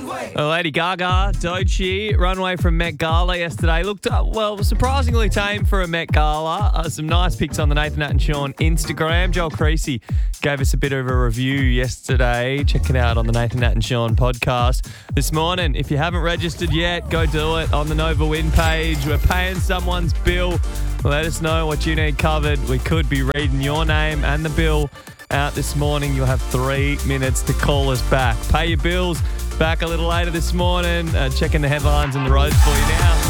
Lady Gaga, Doechii, runway from Met Gala yesterday. Looked, surprisingly tame for a Met Gala. Some nice pics on the Nathan Nat and Sean Instagram. Joel Creasy gave us a bit of a review yesterday. Check it out on the Nathan Nat and Sean podcast this morning. If you haven't registered yet, go do it on the Nova Win page. We're paying someone's bill. Let us know what you need covered. We could be reading your name and the bill out this morning. You'll have 3 minutes to call us back. Pay your bills. Back a little later this morning. Checking the headlines and the roads for you now.